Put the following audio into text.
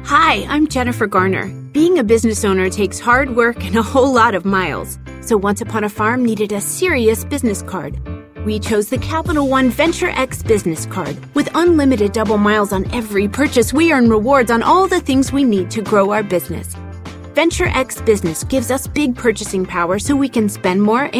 Hi, I'm Jennifer Garner. Being a business owner takes hard work and a whole lot of miles. So Once Upon a Farm needed a serious business card. We chose the Capital One Venture X business card. With unlimited double miles on every purchase, we earn rewards on all the things we need to grow our business. Venture X Business gives us big purchasing power so we can spend more